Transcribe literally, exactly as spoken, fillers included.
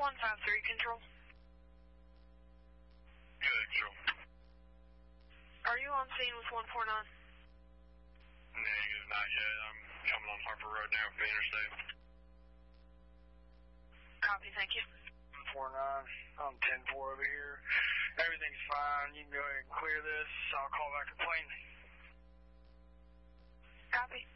one five three, control. Good, control. Are you on scene with one four nine? Negative, not yet. I'm coming on Harper Road now for the interstate. Copy, thank you. one four nine, I'm ten four over here. Everything's fine. You can go ahead and clear this. I'll call back a plane. Copy.